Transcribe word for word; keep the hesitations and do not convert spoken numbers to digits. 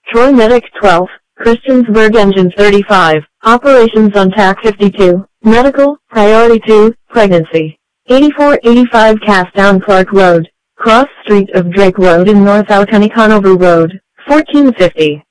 Troy Medic twelve, Christiansburg Engine thirty-five, Operations on T A C fifty-two, Medical, Priority two, Pregnancy. eighty-four eighty-five Castdown Clark Road, Cross Street of Drake Road in North Alcony Conover Road, fourteen fifty.